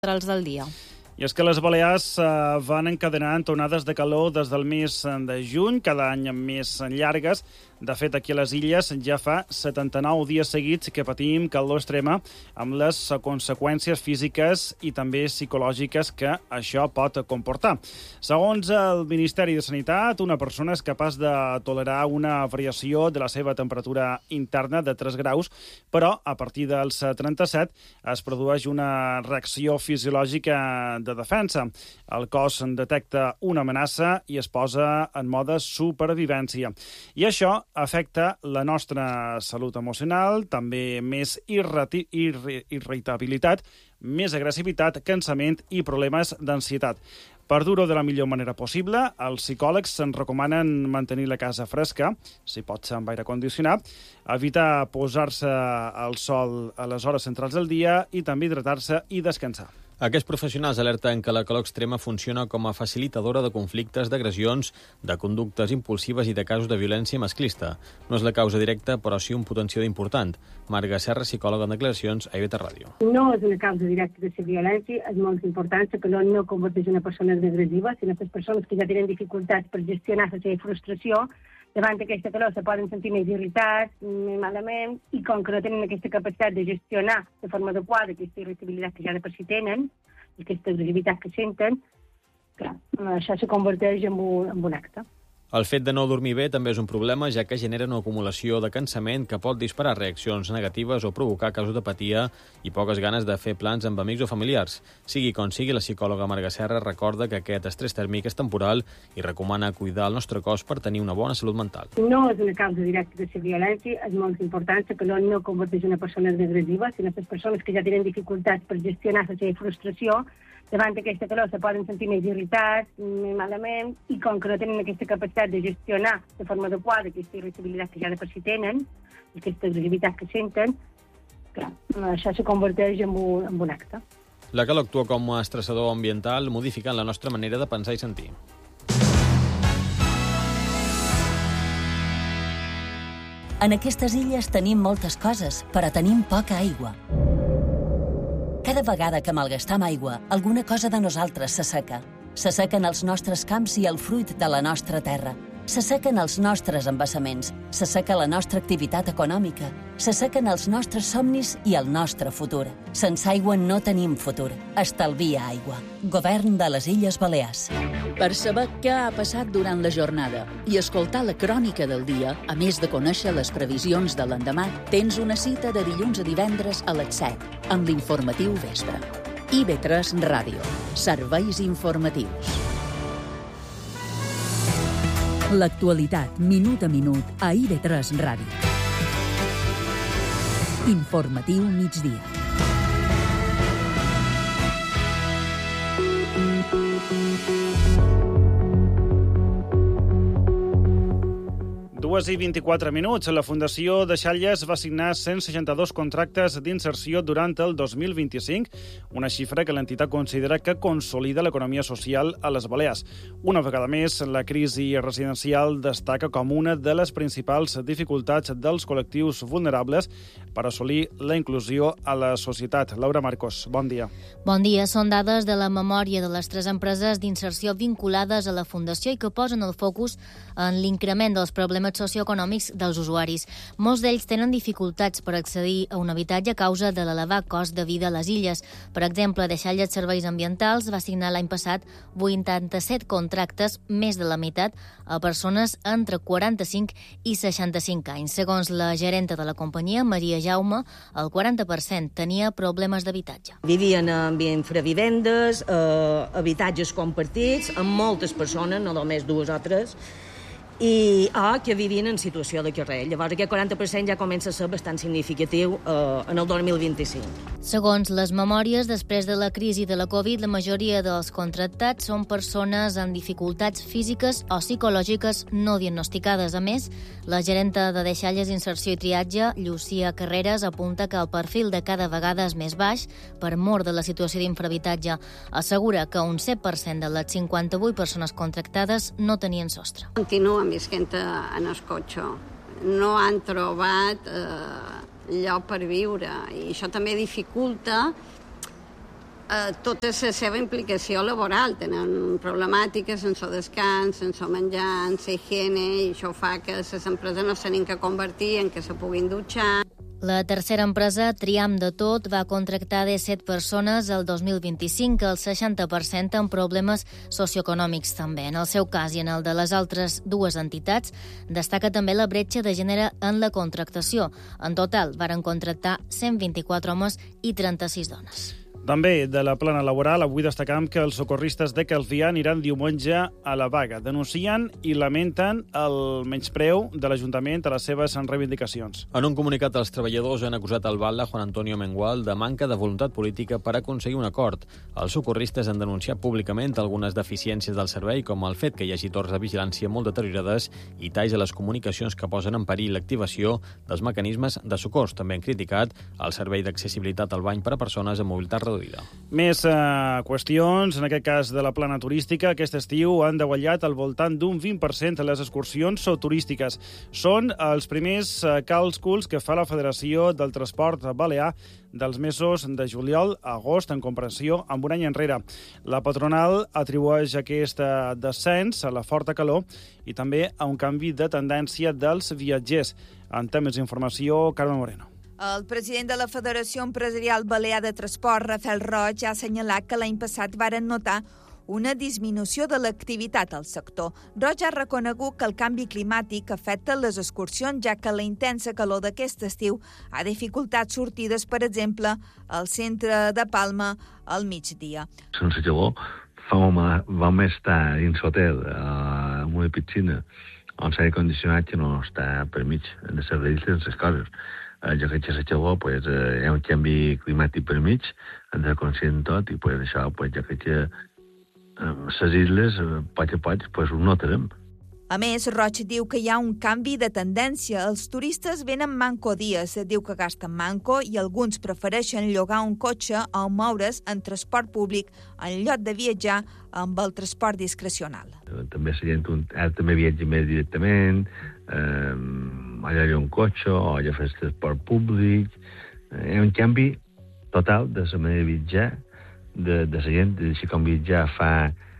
centrals del dia. I és que les Balears van encadenant onades de calor des del mes de juny, cada any més llargues. De fet, aquí a les Illes ja fa 79 dies seguits que patim calor extrema, amb les conseqüències físiques i també psicològiques que això pot comportar. Segons el Ministeri de Sanitat, una persona és capaç de tolerar una variació de la seva temperatura interna de 3 graus, però a partir dels 37 es produeix una reacció fisiològica de defensa. El cos detecta una amenaça i es posa en mode supervivència. I això afecta la nostra salut emocional, també més irritabilitat, més agressivitat, cansament i problemes d'ansietat. Per dur-ho de la millor manera possible, els psicòlegs ens recomanen mantenir la casa fresca, si pot ser amb aire condicionat, evitar posar-se al sol a les hores centrals del dia i també hidratar-se i descansar. Aquests professionals alerten que la calor extrema funciona com a facilitadora de conflictes, d'agressions, de conductes impulsives i de casos de violència masclista. No és la causa directa, però sí un potenciador important. Marga Serra, psicòloga en declaracions a IB3 Ràdio. No és una causa directa de la violència, és molt important. La calor no converteix una persona en agressiva, sinó que les persones que ja tenen dificultats per gestionar la seva frustració davant d'aquesta calor se poden sentir més irritats, més malament, i com que no tenen aquesta capacitat de gestionar de forma adequada aquesta irritabilitat que ja de per si tenen, i aquesta agressivitat que senten, clar, això se converteix en un acte. El fet de no dormir bé també és un problema, ja que genera una acumulació de cansament que pot disparar reaccions negatives o provocar casos d'apatia i poques ganes de fer plans amb amics o familiars. Sigui com sigui, la psicòloga Marga Serra recorda que aquest estrès tèrmic és temporal i recomana cuidar el nostre cos per tenir una bona salut mental. No és una causa directa de la violència, és molt important. La calor no converteix una persona en agressiva, sinó que les persones que ja tenen dificultats per gestionar la seva frustració davant d'aquesta calor se poden sentir més irritats, més malament, i com que no tenen aquesta capacitat de gestionar de forma adequada aquesta irritabilitat que ja de per si tenen, i aquesta agressivitat que senten, clar, això se converteix en un acte. La calor actua com a estressador ambiental, modificant la nostra manera de pensar i sentir. En aquestes illes tenim moltes coses, però tenim poca aigua. Cada vegada que malgastam aigua, alguna cosa de nosaltres s'asseca. S'assequen els nostres camps i el fruit de la nostra terra. S'assequen els nostres embassaments. S'asseca la nostra activitat econòmica. S'assequen els nostres somnis i el nostre futur. Sense aigua no tenim futur. Estalvia aigua. Govern de les Illes Balears. Per saber què ha passat durant la jornada i escoltar la crònica del dia, a més de conèixer les previsions de l'endemà, tens una cita de dilluns a divendres a les 7, amb l'informatiu Vespre. IB3 Ràdio. Serveis informatius. L'actualitat, minut a minut, a IB3 Ràdio. Informatiu migdia. I 24 minuts. La Fundació Deixalles va signar 162 contractes d'inserció durant el 2025, una xifra que l'entitat considera que consolida l'economia social a les Balears. Una vegada més, la crisi residencial destaca com una de les principals dificultats dels col·lectius vulnerables per assolir la inclusió a la societat. Laura Marcos, bon dia. Bon dia. Són dades de la memòria de les 3 empreses d'inserció vinculades a la Fundació i que posen el focus en l'increment dels problemes socioeconòmics dels usuaris. Molts d'ells tenen dificultats per accedir a un habitatge a causa de l'elevat cost de vida a les illes. Per exemple, Deixalles Serveis Ambientals va signar l'any passat 87 contractes, més de la meitat, a persones entre 45 i 65 anys. Segons la gerenta de la companyia, Maria Jaume, el 40% tenia problemes d'habitatge. Vivien en infravivendes, habitatges compartits, amb moltes persones, no només 2 o 3, i que vivien en situació de carrer. Llavors aquest 40% ja comença a ser bastant significatiu en el 2025. Segons les memòries, després de la crisi de la Covid, la majoria dels contractats són persones amb dificultats físiques o psicològiques no diagnosticades. A més, la gerenta de Deixalles Inserció i Triatge, Llucia Carreras, apunta que el perfil de cada vegada és més baix per mor de la situació d'infrahabitatge. Assegura que un 7% de les 58 persones contractades no tenien sostre. Continuen visquent en el cotxe. No han trobat lloc per viure i això també dificulta tota la seva implicació laboral. Tenen problemàtiques sense descans, sense menjar, sense higiene, i això fa que les empreses no s'han que convertir en que se puguin dutxar. La tercera empresa, Triam de Tot, va contractar 17 persones el 2025, el 60% amb problemes socioeconòmics també. En el seu cas i en el de les altres dues entitats, destaca també la bretxa de gènere en la contractació. En total, varen contractar 124 homes i 36 dones. També de la plana laboral, avui destacam que els socorristes de Calvià aniran diumenge a la vaga. Denuncien i lamenten el menyspreu de l'Ajuntament a les seves reivindicacions. En un comunicat, els treballadors han acusat el batlle Juan Antonio Mengual de manca de voluntat política per aconseguir un acord. Els socorristes han denunciat públicament algunes deficiències del servei, com el fet que hi hagi torres de vigilància molt deteriorades i talls a les comunicacions que posen en perill l'activació dels mecanismes de socors. També han criticat el servei d'accessibilitat al bany per a persones amb mobilitat reduïda. Més qüestions, en aquest cas de la plana turística. Aquest estiu han degollat al voltant d'un 20% de les excursions turístiques. Són els primers càlculs que fa la Federació del Transport Balear dels mesos de juliol a agost en comparació amb un any enrere. La patronal atribueix aquest descens a la forta calor i també a un canvi de tendència dels viatgers. En temes d'informació, Carme Moreno. El president de la Federació Empresarial Balear de Transport, Rafael Roig, ha assenyalat que l'any passat varen notar una disminució de l'activitat al sector. Roig ha reconegut que el canvi climàtic afecta les excursions, ja que la intensa calor d'aquest estiu ha dificultat sortides, per exemple, al centre de Palma al migdia. Sense calor vam estar dins l'hotel amb una piscina on l'aire condicionat que no està permís de servir les coses. Ja que la calor, hi ha un canvi climàtic per mig, hem de conscient tot, i això, ja que les illes, poc a poc, ho notarem. A més, Roig diu que hi ha un canvi de tendència. Els turistes venen manco dies, diu que gasten manco i alguns prefereixen llogar un cotxe o moure's en transport públic en lloc de viatjar amb el transport discrecional. També la gent també viatja més directament, allà hi ha un cotxe o allà fes transport públic. Hi ha un canvi total de la manera de viatjar, de la gent, així com viatjar fa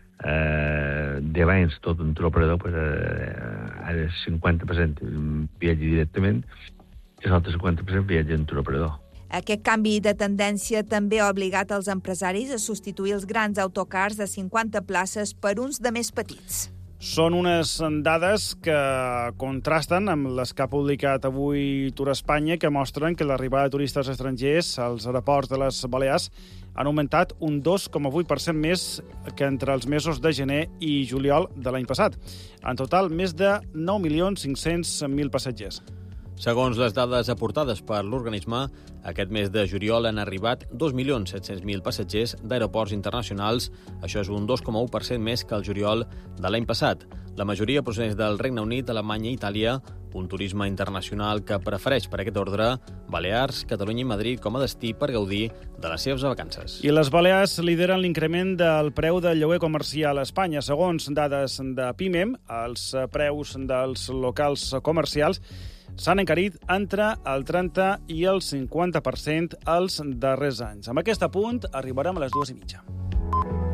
10 anys tot un operador, ara 50% viatja directament i l'altre 50% viatja en operador. Aquest canvi de tendència també ha obligat els empresaris a substituir els grans autocars de 50 places per uns de més petits. Són unes dades que contrasten amb les que ha publicat avui Tour Espanya, que mostren que l'arribada de turistes estrangers als aeroports de les Balears han augmentat un 2,8% més que entre els mesos de gener i juliol de l'any passat. En total, més de 9.500.000 passatgers. Segons les dades aportades per l'organisme, aquest mes de juliol han arribat 2.700.000 passatgers d'aeroports internacionals. Això és un 2,1% més que el juliol de l'any passat. La majoria procedents del Regne Unit, Alemanya i Itàlia, un turisme internacional que prefereix per aquest ordre Balears, Catalunya i Madrid com a destí per gaudir de les seves vacances. I les Balears lideren l'increment del preu del lloguer comercial a Espanya. Segons dades de PIMEM, els preus dels locals comercials s'han encarit entre el 30 i el 50% els darrers anys. Amb aquest apunt arribarem a les 2:30.